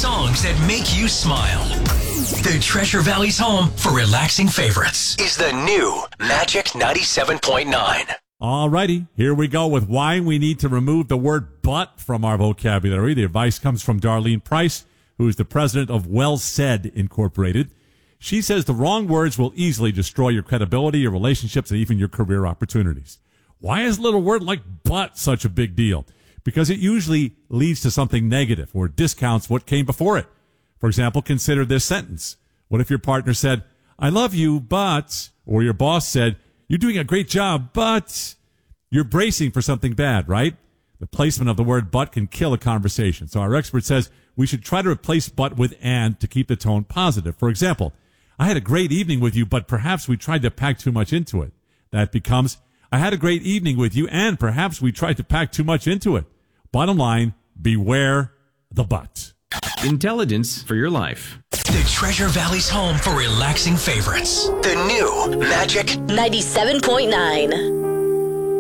songs that make you smile. The Treasure Valley's home for relaxing favorites is the new Magic 97.9. All righty, here we go with why we need to remove the word but from our vocabulary. The advice comes from Darlene Price, who is the president of Well Said Incorporated. She says the wrong words will easily destroy your credibility, your relationships, and even your career opportunities. Why is a little word like but such a big deal? Because it usually leads to something negative or discounts what came before it. For example, consider this sentence. What if your partner said, I love you, but, or your boss said, you're doing a great job, but you're bracing for something bad, right? The placement of the word but can kill a conversation. So our expert says we should try to replace but with and to keep the tone positive. For example, I had a great evening with you, but perhaps we tried to pack too much into it. That becomes, I had a great evening with you, and perhaps we tried to pack too much into it. Bottom line, beware the but. Intelligence for your life. The Treasure Valley's home for relaxing favorites. The new Magic 97.9.